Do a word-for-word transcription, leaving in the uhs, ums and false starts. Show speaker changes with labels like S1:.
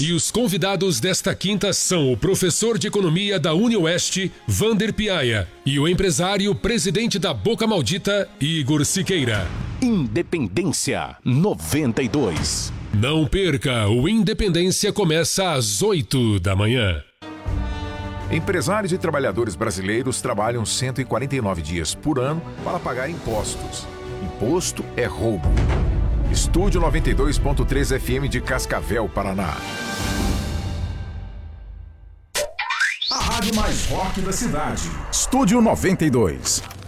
S1: E os convidados desta quinta são o professor de economia da UniOeste, Vander Piaia, e o empresário presidente da Boca Maldita, Igor Siqueira.
S2: Independência noventa e dois.
S1: Não perca, o Independência começa às oito da manhã.
S3: Empresários e trabalhadores brasileiros trabalham cento e quarenta e nove dias por ano para pagar impostos. Imposto é roubo. Estúdio noventa e dois ponto três F M de Cascavel, Paraná.
S4: A rádio mais rock da cidade. Estúdio noventa e dois.